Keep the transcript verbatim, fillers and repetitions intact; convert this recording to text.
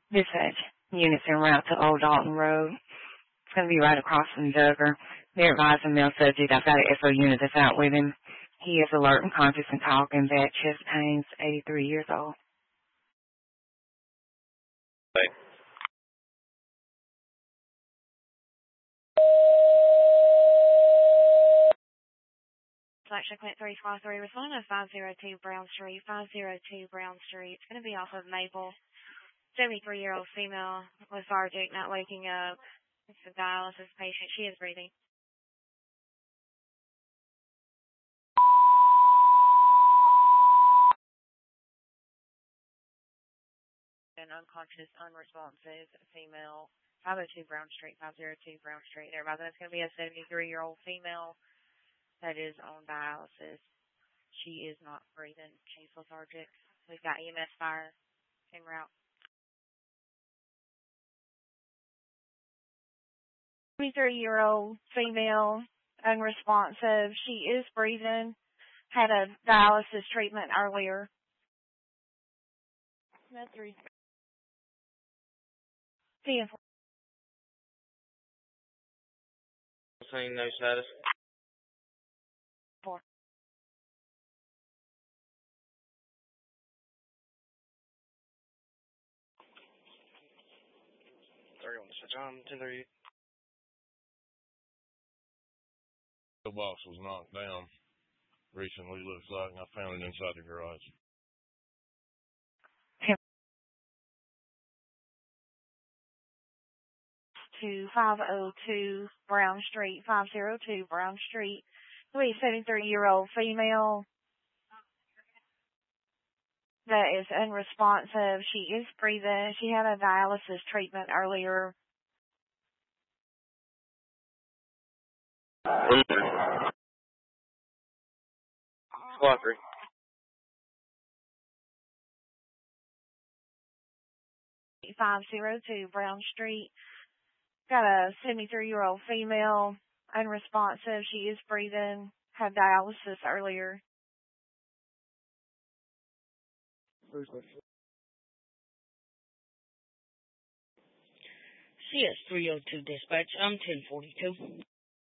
Dispatch. Units en route to Old Dalton Road. It's going to be right across from Duggar. They're advising male subject. I've got an S O unit that's out with him. He is alert and conscious and talking. Bad chest pains. eighty-three years old. Right. Selection Clint three five three, responding to five oh two Brown Street, five oh two Brown Street. It's going to be off of Maple. seventy-three-year-old female, lethargic, not waking up. It's a dialysis patient. She is breathing. An unconscious, unresponsive female, five oh two Brown Street, five oh two Brown Street. Everybody, that's going to be a seventy-three-year-old female that is on dialysis. She is not breathing. She's lethargic. We've got E M S fire en route. seventy-three-year-old female, unresponsive. She is breathing. Had a dialysis treatment earlier. That's three. ten four. Saying no status. Four. Sorry, on the John, ten thirty. The box was knocked down recently, looks like, and I found it inside the garage. To five oh two Brown Street, five oh two Brown Street. We seventy-three-year-old female that is unresponsive. She is breathing. She had a dialysis treatment earlier. Squad three. five oh two Brown Street. Got a seventy-three-year-old female, unresponsive. She is breathing. Had dialysis earlier. C S three oh two dispatch. I'm ten forty-two.